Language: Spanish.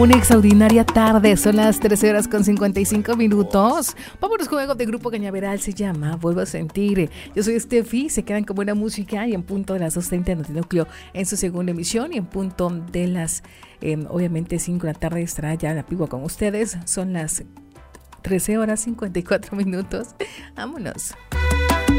Una extraordinaria tarde, son las 13 horas con 55 minutos. Vámonos con algo de Grupo Cañaveral, se llama Vuelvo a Sentir. Yo soy Steffi, se quedan con buena música y en punto de las 2:30 Notinúcleo en su segunda emisión y en punto de las, obviamente 5 de la tarde estará ya la Pigua con ustedes. Son las 13 horas 54 minutos. Vámonos.